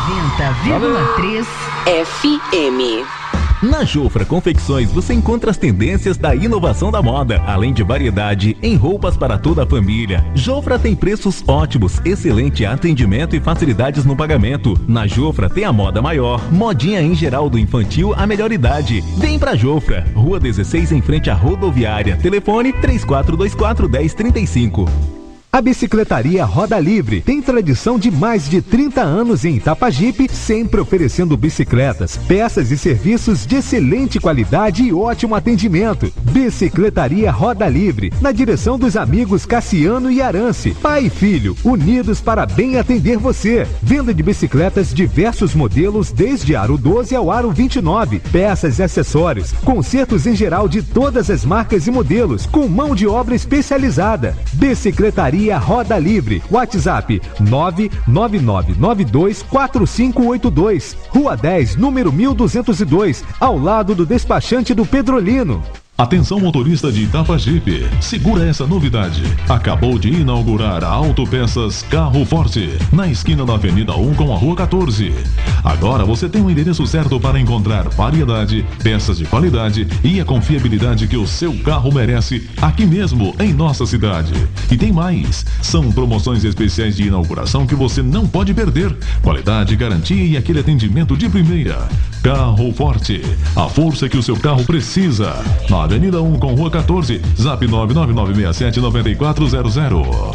90,3 FM. Na Jofra Confecções você encontra as tendências da inovação da moda, além de variedade em roupas para toda a família. Jofra tem preços ótimos, excelente atendimento e facilidades no pagamento. Na Jofra tem a moda maior, modinha em geral do infantil à melhor idade. Vem pra Jofra, Rua 16 em frente à rodoviária. Telefone 3424-1035. A Bicicletaria Roda Livre tem tradição de mais de 30 anos em Itapajipe, sempre oferecendo bicicletas, peças e serviços de excelente qualidade e ótimo atendimento. Bicicletaria Roda Livre, na direção dos amigos Cassiano e Arance, pai e filho, unidos para bem atender você. Venda de bicicletas diversos modelos, desde aro 12 ao aro 29, peças e acessórios, consertos em geral de todas as marcas e modelos, com mão de obra especializada. Bicicletaria Roda Livre, WhatsApp 999924582, Rua 10, número 1202, ao lado do despachante do Pedrolino. Atenção motorista de Itapajipe, segura essa novidade. Acabou de inaugurar a Autopeças Carro Forte, na esquina da Avenida 1 com a Rua 14. Agora você tem o endereço certo para encontrar variedade, peças de qualidade e a confiabilidade que o seu carro merece aqui mesmo em nossa cidade. E tem mais, são promoções especiais de inauguração que você não pode perder. Qualidade, garantia e aquele atendimento de primeira. Carro Forte, a força que o seu carro precisa. Na Avenida 1 com Rua 14, Zap 999679400.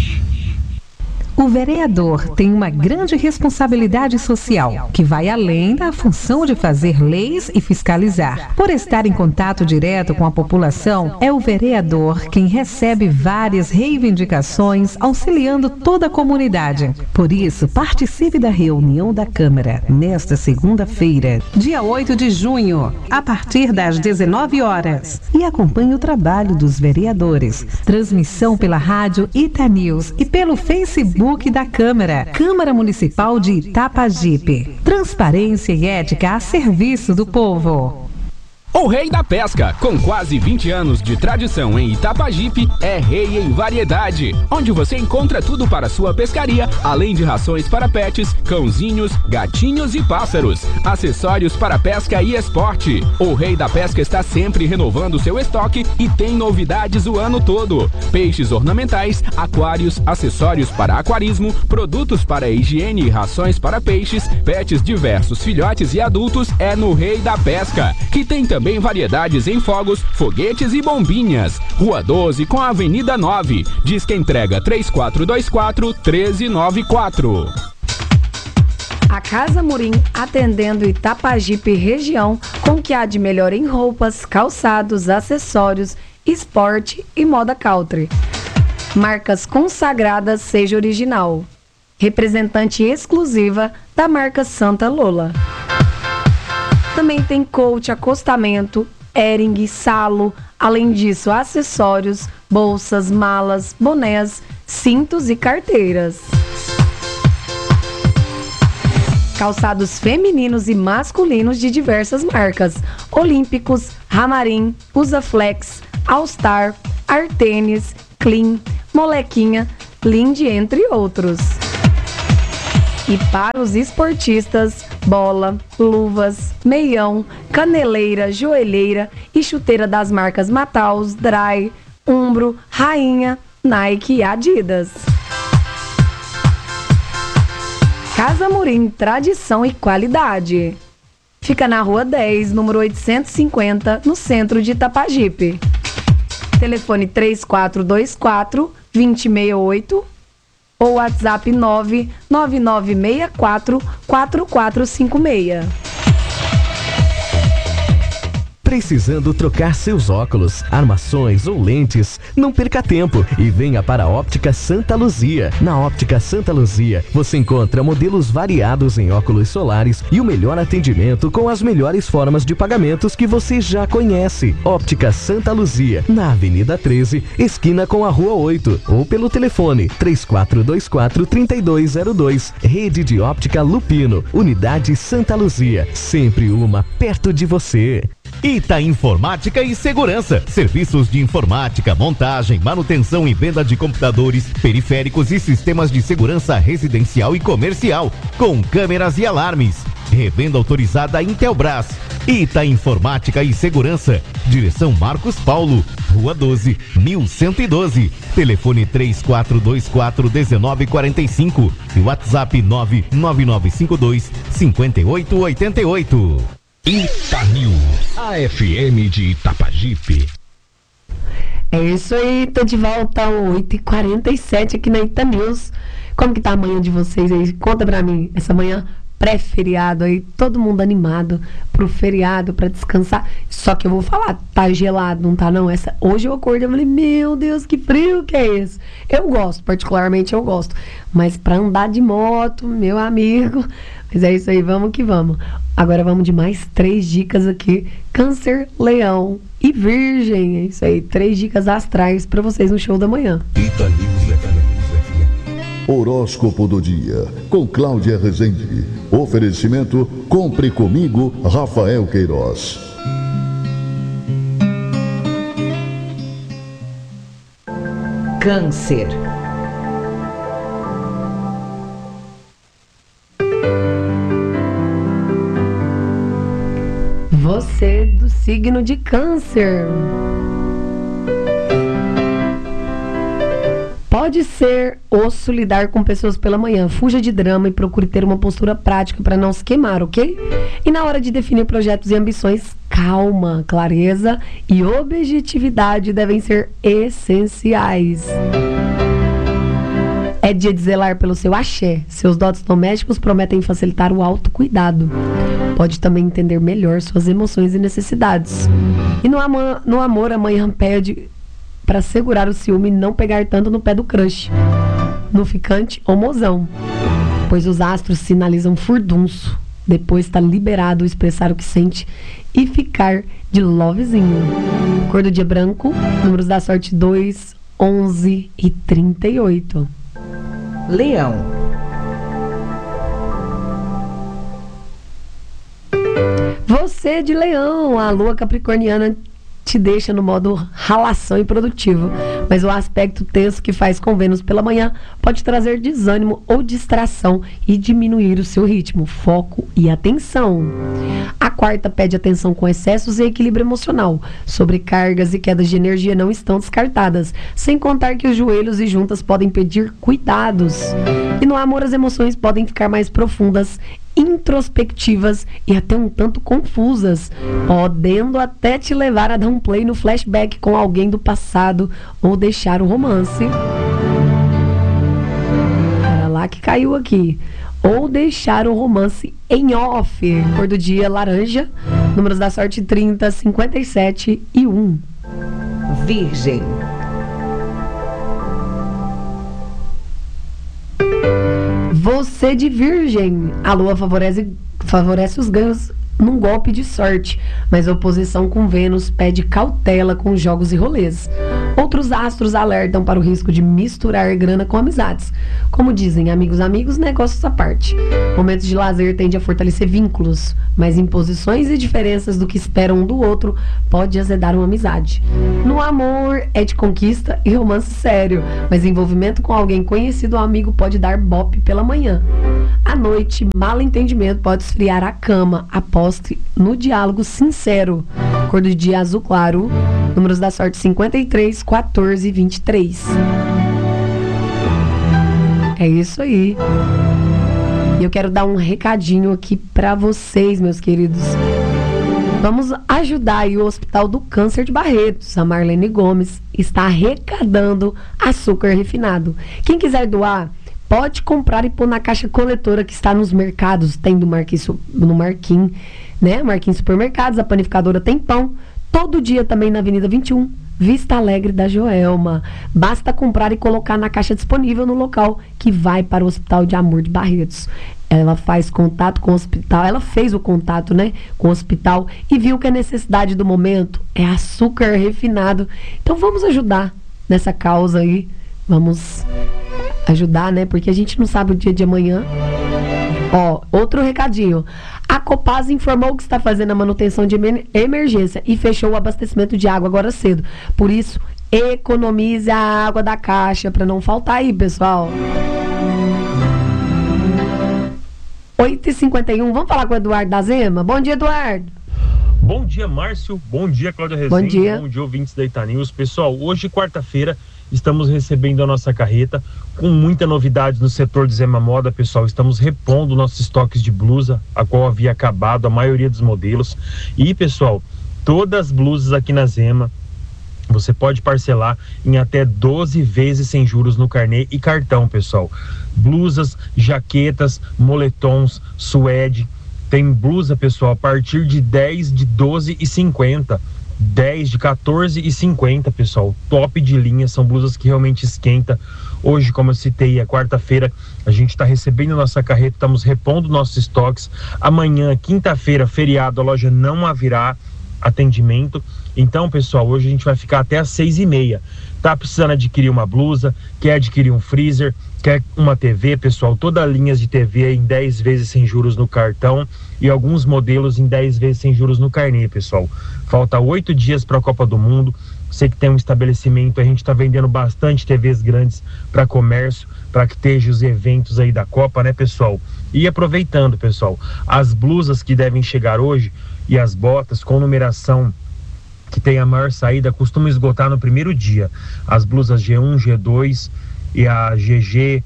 O vereador tem uma grande responsabilidade social, que vai além da função de fazer leis e fiscalizar. Por estar em contato direto com a população, é o vereador quem recebe várias reivindicações, auxiliando toda a comunidade. Por isso, participe da reunião da Câmara, nesta segunda-feira, dia 8 de junho, a partir das 19 horas. E acompanhe o trabalho dos vereadores. Transmissão pela rádio Itanews e pelo Facebook da Câmara Municipal de Itapajipe. Transparência e ética a serviço do povo. O Rei da Pesca, com quase 20 anos de tradição em Itapajipe, é rei em variedade, onde você encontra tudo para sua pescaria, além de rações para pets, cãozinhos, gatinhos e pássaros, acessórios para pesca e esporte. O Rei da Pesca está sempre renovando seu estoque e tem novidades o ano todo. Peixes ornamentais, aquários, acessórios para aquarismo, produtos para higiene e rações para peixes, pets diversos, filhotes e adultos, é no Rei da Pesca, que tem também variedades em fogos, foguetes e bombinhas. Rua 12 com a Avenida 9. Diz que entrega 3424-1394. A Casa Murim, atendendo Itapajipe região, com o que há de melhor em roupas, calçados, acessórios, esporte e moda country. Marcas consagradas, seja original. Representante exclusiva da marca Santa Lola. Também tem coach, acostamento, ering, salo, além disso acessórios, bolsas, malas, bonés, cintos e carteiras. Calçados femininos e masculinos de diversas marcas: Olímpicos, Ramarim, Usaflex, All Star, Artênis, Clean, Molequinha, Lindy, entre outros. E para os esportistas, bola, luvas, meião, caneleira, joelheira e chuteira das marcas Mataus, Dry, Umbro, Rainha, Nike e Adidas. Casa Murim, tradição e qualidade. Fica na Rua 10, número 850, no centro de Itapajipe. Telefone 3424-2068 ou WhatsApp 99964-4456. Precisando trocar seus óculos, armações ou lentes? Não perca tempo e venha para a Óptica Santa Luzia. Na Óptica Santa Luzia, você encontra modelos variados em óculos solares e o melhor atendimento com as melhores formas de pagamentos que você já conhece. Óptica Santa Luzia, na Avenida 13, esquina com a Rua 8, ou pelo telefone 3424-3202. Rede de Óptica Lupino, Unidade Santa Luzia, sempre uma perto de você. Ita Informática e Segurança. Serviços de informática, montagem, manutenção e venda de computadores, periféricos e sistemas de segurança residencial e comercial, com câmeras e alarmes. Revenda autorizada Intelbras. Ita Informática e Segurança. Direção Marcos Paulo, Rua 12, 1112. Telefone 3424-1945 e WhatsApp 99952-5888. Ita News, a FM de Itapajipe. É isso aí, tô de volta às 8h47 aqui na Ita News. Como que tá a manhã de vocês aí? Conta pra mim, essa manhã pré-feriado aí, todo mundo animado pro feriado, pra descansar. Só que eu vou falar, tá gelado, não tá não? Hoje eu acordei e falei, meu Deus, que frio que é esse? Eu gosto, particularmente eu gosto. Mas pra andar de moto, meu amigo, mas é isso aí, vamos que vamos. Agora vamos de mais 3 dicas aqui. Câncer, Leão e Virgem. É isso aí, 3 dicas astrais pra vocês no show da manhã. Ita News FM. Horóscopo do dia, com Cláudia Rezende. Oferecimento, compre comigo, Rafael Queiroz. Câncer. Você do signo de Câncer. Pode ser osso lidar com pessoas pela manhã. Fuja de drama e procure ter uma postura prática para não se queimar, ok? E na hora de definir projetos e ambições, calma, clareza e objetividade devem ser essenciais. É dia de zelar pelo seu axé. Seus dotes domésticos prometem facilitar o autocuidado. Pode também entender melhor suas emoções e necessidades. E no amor, amanhã pede para segurar o ciúme e não pegar tanto no pé do crush, no ficante ou mozão, pois os astros sinalizam furdunço. Depois está liberado expressar o que sente e ficar de lovezinho. Cor do dia branco, números da sorte 2, 11 e 38. Leão. Você de Leão, a lua capricorniana te deixa no modo ralação e produtivo, mas o aspecto tenso que faz com Vênus pela manhã pode trazer desânimo ou distração e diminuir o seu ritmo, foco e atenção. A quarta pede atenção com excessos e equilíbrio emocional. Sobrecargas e quedas de energia não estão descartadas, sem contar que os joelhos e juntas podem pedir cuidados. E no amor as emoções podem ficar mais profundas, introspectivas e até um tanto confusas, podendo até te levar a dar um play no flashback com alguém do passado ou deixar o romance. Era lá que caiu aqui. Ou deixar o romance em off. Cor do dia laranja, números da sorte 30, 57 e 1. Virgem. Você de Virgem, a lua favorece os ganhos num golpe de sorte, mas a oposição com Vênus pede cautela com jogos e rolês. Outros astros alertam para o risco de misturar grana com amizades. Como dizem, amigos, negócios à parte. Momentos de lazer tendem a fortalecer vínculos, mas imposições e diferenças do que esperam um do outro pode azedar uma amizade. No amor é de conquista e romance sério, mas envolvimento com alguém conhecido ou amigo pode dar bope pela manhã. À noite, mal entendimento pode esfriar a cama. Aposte no diálogo sincero. Cor do dia azul claro, números da sorte 53, 14 e 23. É isso aí. E eu quero dar um recadinho aqui pra vocês, meus queridos. Vamos ajudar aí o Hospital do Câncer de Barretos. A Marlene Gomes está arrecadando açúcar refinado. Quem quiser doar, pode comprar e pôr na caixa coletora que está nos mercados. Tem no Marquinhos, né? Marquinhos Supermercados, a panificadora tem pão. Todo dia também na Avenida 21, Vista Alegre da Joelma. Basta comprar e colocar na caixa disponível no local que vai para o Hospital de Amor de Barretos. Ela faz contato com o hospital, ela fez o contato, né, com o hospital e viu que a necessidade do momento é açúcar refinado. Então vamos ajudar nessa causa aí. Vamos ajudar, né, porque a gente não sabe o dia de amanhã. Ó, outro recadinho. A Copasa informou que está fazendo a manutenção de emergência e fechou o abastecimento de água agora cedo. Por isso, economize a água da caixa para não faltar aí, pessoal. 8h51, vamos falar com o Eduardo da Zema? Bom dia, Eduardo. Bom dia, Márcio. Bom dia, Cláudia Rezende. Bom dia. Bom dia, ouvintes da Itanews. Pessoal, hoje, quarta-feira, estamos recebendo a nossa carreta com muita novidade no setor de Zema Moda, pessoal. Estamos repondo nossos estoques de blusa, a qual havia acabado a maioria dos modelos. E, pessoal, todas as blusas aqui na Zema, você pode parcelar em até 12 vezes sem juros no carnê e cartão, pessoal. Blusas, jaquetas, moletons, suede. Tem blusa, pessoal, a partir de 10 de 12,50. 10 de 14,50, pessoal. Top de linha, são blusas que realmente esquenta. Hoje, como eu citei, é quarta-feira, a gente está recebendo nossa carreta, estamos repondo nossos estoques. Amanhã, quinta-feira, feriado, a loja não haverá atendimento. Então, pessoal, hoje a gente vai ficar até às 6h30. Tá precisando adquirir uma blusa, quer adquirir um freezer, quer uma TV, pessoal, todas as linhas de TV em 10 vezes sem juros no cartão e alguns modelos em 10 vezes sem juros no carnê, pessoal. Falta 8 dias para a Copa do Mundo. Você que tem um estabelecimento, a gente está vendendo bastante TVs grandes para comércio, para que esteja os eventos aí da Copa, né, pessoal? E aproveitando, pessoal, as blusas que devem chegar hoje e as botas com numeração que tem a maior saída costumam esgotar no primeiro dia. As blusas G1, G2 e a GG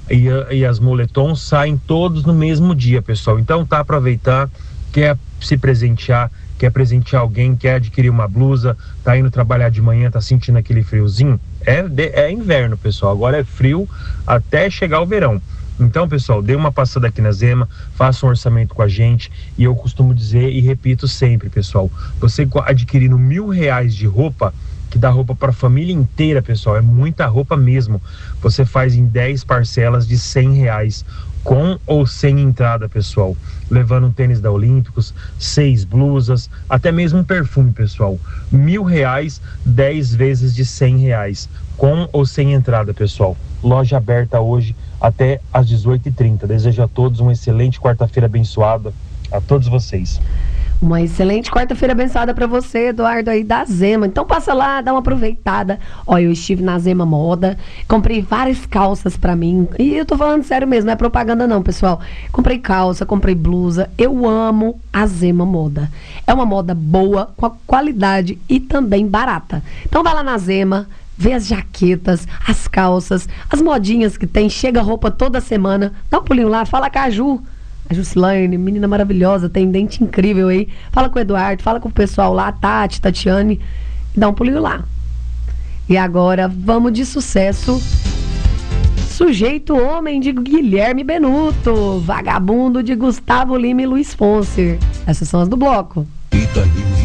e as moletons saem todos no mesmo dia, pessoal. Então tá, aproveitar, quer se presentear, quer presentear alguém, quer adquirir uma blusa, tá indo trabalhar de manhã, tá sentindo aquele friozinho, é inverno, pessoal, agora é frio até chegar o verão. Então, pessoal, dê uma passada aqui na Zema, faça um orçamento com a gente, e eu costumo dizer e repito sempre, pessoal, você adquirindo R$1.000 de roupa, que dá roupa para a família inteira, pessoal, é muita roupa mesmo, você faz em 10 parcelas de R$100, com ou sem entrada, pessoal, levando um tênis da Olímpicos, 6 blusas, até mesmo um perfume, pessoal. R$1.000, 10 vezes de R$100, com ou sem entrada, pessoal. Loja aberta hoje até às 18h30. Desejo a todos uma excelente quarta-feira abençoada, a todos vocês. Uma excelente quarta-feira abençoada pra você, Eduardo, aí da Zema. Então passa lá, dá uma aproveitada. Olha, eu estive na Zema Moda, comprei várias calças pra mim. E eu tô falando sério mesmo, não é propaganda não, pessoal. Comprei calça, comprei blusa. Eu amo a Zema Moda. É uma moda boa, com a qualidade e também barata. Então vai lá na Zema, vê as jaquetas, as calças, as modinhas que tem. Chega roupa toda semana. Dá um pulinho lá, fala com a Ju. A Jusilane, menina maravilhosa, tem dente incrível aí. Fala com o Eduardo, fala com o pessoal lá, Tati, Tatiane, e dá um pulinho lá. E agora, vamos de sucesso. Sujeito Homem, de Guilherme Benuto. Vagabundo, de Gustavo Lima e Luiz Fonse. Essas são as do bloco.